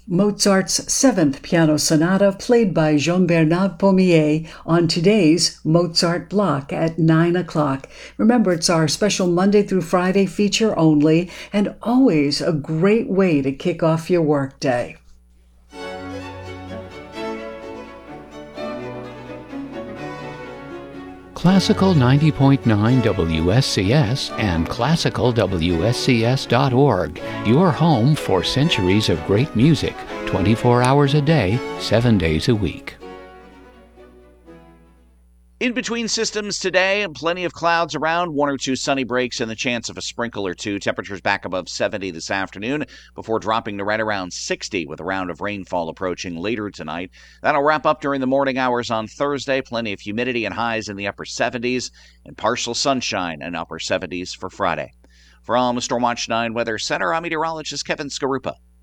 Mozart's Seventh Piano Sonata played by Jean-Bernard Pommier on today's Mozart Block at 9 o'clock. Remember, it's our special Monday through Friday feature only, and always a great way to kick off your workday. Classical 90.9 WSCS and classicalwscs.org, your home for centuries of great music, 24 hours a day, 7 days a week. In between systems today, plenty of clouds around, one or two sunny breaks and the chance of a sprinkle or two. Temperatures back above 70 this afternoon before dropping to right around 60 with a round of rainfall approaching later tonight. That'll wrap up during the morning hours on Thursday. Plenty of humidity and highs in the upper 70s and partial sunshine and upper 70s for Friday. From Stormwatch 9 Weather Center, I'm meteorologist Kevin Skarupa.